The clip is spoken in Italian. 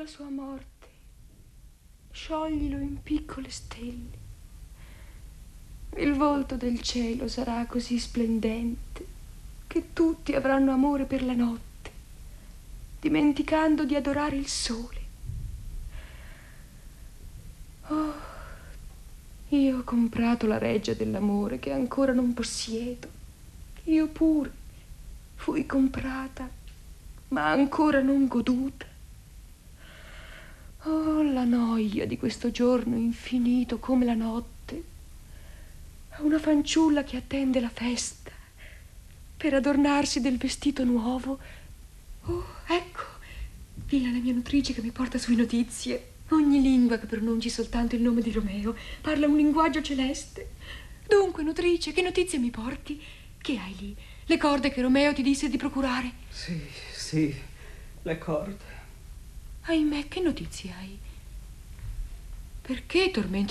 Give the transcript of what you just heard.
La sua morte, scioglilo in piccole stelle. Il volto del cielo sarà così splendente che tutti avranno amore per la notte, dimenticando di adorare il sole. Oh, io ho comprato la reggia dell'amore che ancora non possiedo. Io pure fui comprata, ma ancora non goduta. Oh, la noia di questo giorno infinito come la notte. Una fanciulla che attende la festa per adornarsi del vestito nuovo. Oh, ecco, viene la mia nutrice che mi porta sue notizie. Ogni lingua che pronunci soltanto il nome di Romeo parla un linguaggio celeste. Dunque, nutrice, che notizie mi porti? Che hai lì? Le corde che Romeo ti disse di procurare? Sì, le corde. Ahimè, che notizie hai? Perché tormenti